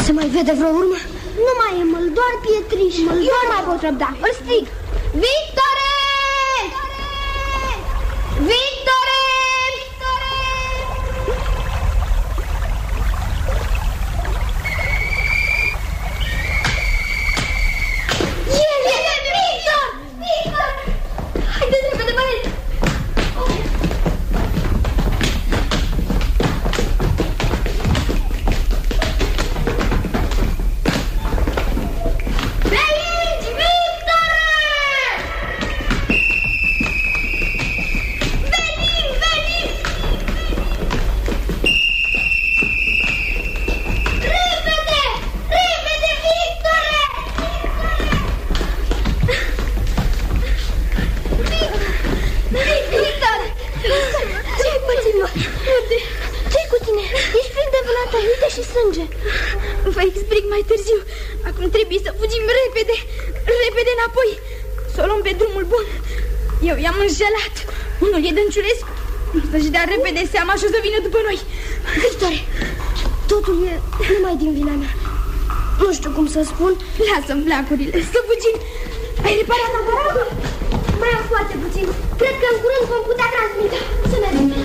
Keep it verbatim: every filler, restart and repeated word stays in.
Se mai vede vreo urmă? Nu mai e măl, doar pietriș. Eu nu mai pot răbda. Îl strig. Victore! Victore! El e Victor! Victor! Haideți repede, băieți! Vă explic mai târziu. Acum trebuie să fugim repede, repede înapoi. Să o luăm pe drumul bun. Eu i-am înșelat. Unul e Dănciulescu. Să-și dea repede seama și o să vină după noi. Victor, totul e numai din vina mea. Nu știu cum să spun. Lasă-mi flacurile, să fugim. Ai reparat aparatul? Mai am foarte puțin. Cred că în curând vom putea transmite. Să mergem.